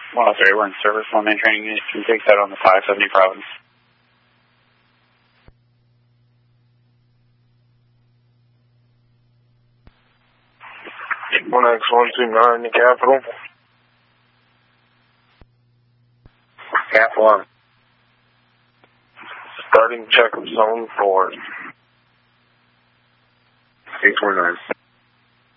103, we're in service. One-man training unit can take that on the 570 Providence. 1X129 to Capital. Cap 1. Starting check of zone 4. 849.